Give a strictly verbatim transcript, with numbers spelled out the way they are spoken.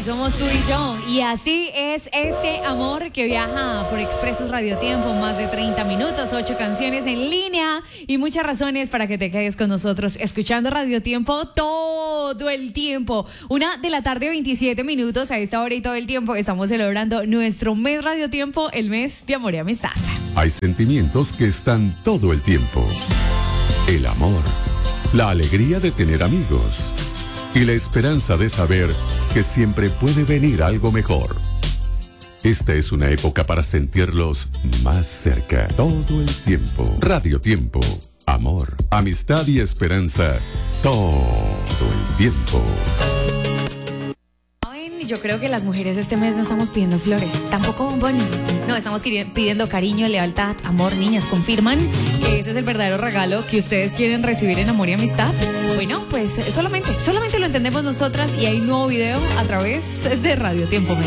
somos tú y yo. Y así es este amor que viaja por Expresos Radio Tiempo, más de treinta minutos, ocho canciones en línea y muchas razones para que te quedes con nosotros escuchando Radio Tiempo todo el tiempo. Una de la tarde, veintisiete minutos, a esta hora y todo el tiempo estamos celebrando nuestro mes Radio Tiempo, el mes de amor y amistad. Hay sentimientos que están todo el tiempo. El amor, la alegría de tener amigos y la esperanza de saber que siempre puede venir algo mejor. Esta es una época para sentirlos más cerca todo el tiempo. Radio Tiempo, amor, amistad y esperanza todo el tiempo. Yo creo que las mujeres este mes no estamos pidiendo flores, tampoco bombones. No, estamos pidiendo cariño, lealtad, amor. Niñas, ¿confirman que ese es el verdadero regalo que ustedes quieren recibir en amor y amistad? Bueno, pues solamente, solamente lo entendemos nosotras y hay un nuevo video a través de Radio Tiempo.